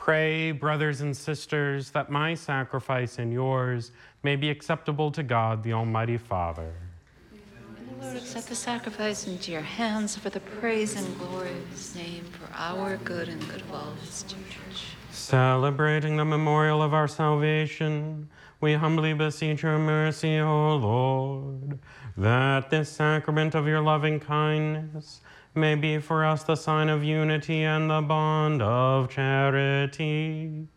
Pray, brothers and sisters, that my sacrifice and yours may be acceptable to God, the Almighty Father. May the Lord accept the sacrifice into your hands for the praise and glory of his name, for our good and good of all his church. Celebrating the memorial of our salvation, we humbly beseech your mercy, O Lord, that this sacrament of your loving kindness may be for us the sign of unity and the bond of charity.